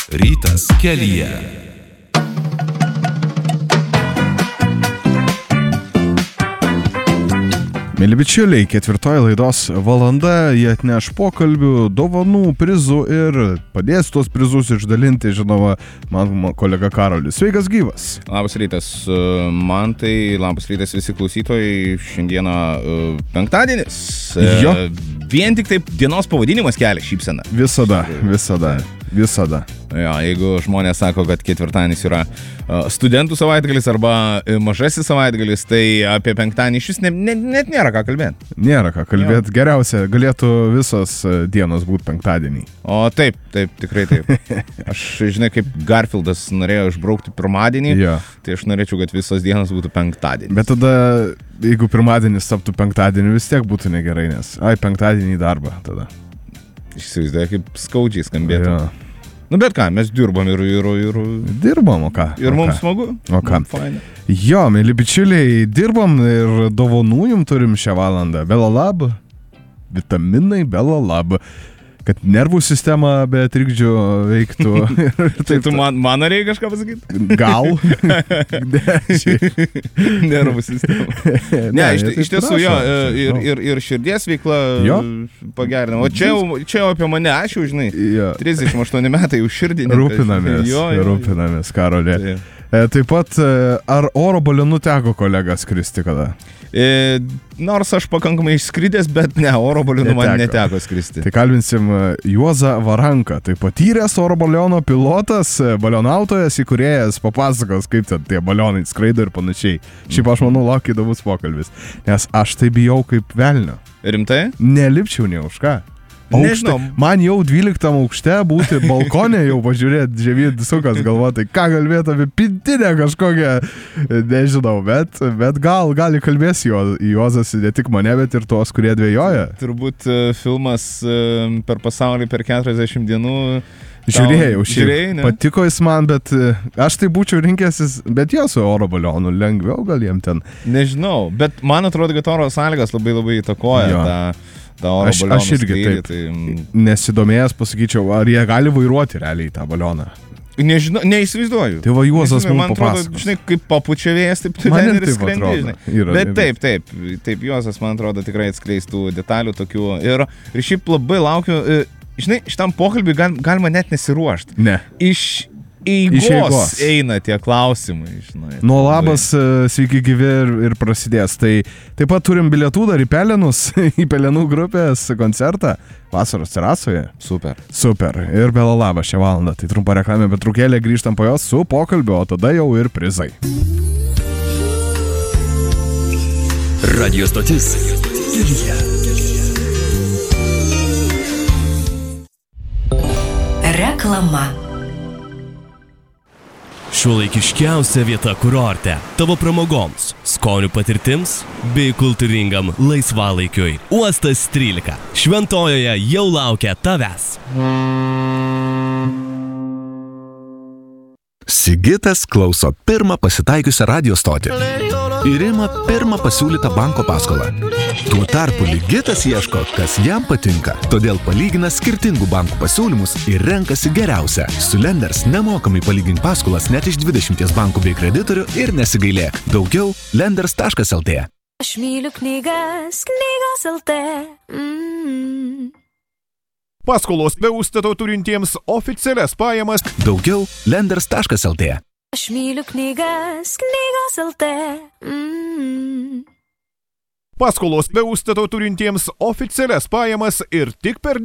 Rytas kelyje. Mėly bičiuliai, 4 laidos valanda, jie atneš pokalbių, dovanų, prizų ir padės tuos prizus išdalinti, žinoma, man kolega Karolis. Sveikas gyvas. Labas rytas, Mantai, labas rytas visi klausytojai. Šiandieną penktadienis. Jo. Vien tik taip dienos pavadinimas kelia šypseną. Visada. Jo, jeigu žmonės sako, kad ketvirtadienis yra studentų savaitgalis arba mažasis savaitgalis, tai apie penktadienį šis net nėra ką kalbėti. Nėra ką kalbėti. Geriausia, galėtų visos dienos būti penktadienį. O taip, tikrai taip. Aš, žinai, kaip Garfieldas norėjo išbraukti pirmadienį, tai aš norėčiau, kad visos dienos būtų penktadienį. Bet tada, jeigu pirmadienis taptų penktadienį, vis tiek būtų negerai, nes penktadienį į darbą tada. Įsivaizduoju, kaip skaudžiai skambėtų. Jo. Nu bet ką, mes dirbam ir... Dirbam, o ką? Ir mums smagu. O ką? Faina. Jo, mėly bičiuliai, dirbam ir dovanų jums turim šią valandą. Belalab, vitaminai Belalab, kad nervų sistema be trikdžių veiktų. Tai tu man norėjai kažką pasakyti? Gal. Nervų sistema. Ne, iš tiesų jo, ir širdies veikla pagerinama. O čia jau apie mane, aš jau žinai, 38 metai jau širdį. Rūpinamės, Karolė. Taip pat, ar oro balionu teko kolega skristi kada? Nors aš pakankamai išskridęs, bet ne, oro balionu man neteko skristi. Tai kalbinsim Juozą Varanką, tai patyręs oro baliono pilotas, balionautojas, įkūrėjas, papasakos, kaip ten tie balionai skraido ir panašiai. Šiaip aš manau, laukia įdomus pokalbis, nes aš tai bijau kaip velnio. Rimtai? Nelipčiau ne už ką. Nežinau. Man jau 12 aukšte būti balkonė, jau pažiūrėti žemyn sukas galvoti, ką kalbėti apie pintinę kažkokią, nežinau, bet gali kalbės Juozas ne tik mane, bet ir tuos, kurie dvejoja. Turbūt filmas per pasaulį per 40 dienų. Žiūrėjau, patiko jis man, bet aš tai būčiau rinkęsis, bet jo su oro balionu lengviau gal jiem ten. Nežinau, bet man atrodo, kad oro sąlygas labai įtakoja tą oro balioną. Aš irgi taip nesidomėjęs pasakyčiau, ar jie gali vairuoti realiai tą balioną. Nežinau, neįsivaizduoju. Tai va Juozas mums papasakos. Man atrodo, žinai, kaip papučia vėjas, taip tu ten ir skrendi, žinai. Bet taip, Juozas, man atrodo, tikrai atskleistų detalių tokių. Ir šiaip labai laukiu, žinai, šitam pokalbį galima net nesiruošti. Ne. Iš eigos eina tie klausimai, žinai. Nuo labas, sveiki gyvi ir prasidės. Tai taip pat turim bilietų dar į Pelenus, į Pelenų grupės koncertą vasaros terasoje. Super. Ir Belalabas šią valandą. Tai trumpa reklamė, bet trukėlė grįžtam po jos su pokalbiu, o tada jau ir prizai. Radio stotis. Reklama. Šiuolaikiškiausia vieta kurorte, tavo pramogoms, skonių patirtims bei kultūringam laisvalaikiui. Uostas 13. Šventojoje jau laukia tavęs. Sigitas klauso pirmą pasitaikiusią radio stotį ir ima pirmą pasiūlytą banko paskolą. Tuo tarpu Ligitas ieško, kas jam patinka, todėl palygina skirtingų bankų pasiūlymus ir renkasi geriausią. Su Lenders nemokamai palygink paskolas net iš 20 bankų bei kreditorių ir nesigailėk. Daugiau lenders.lt. Aš myliu knygas, knygos LT. Paskolos be užstato turintiems oficialias pajamas. Daugiau lenders.lt. Aš myliu knygas, knygos LT. Paskolos be užstato turintiems oficialias pajamas ir tik per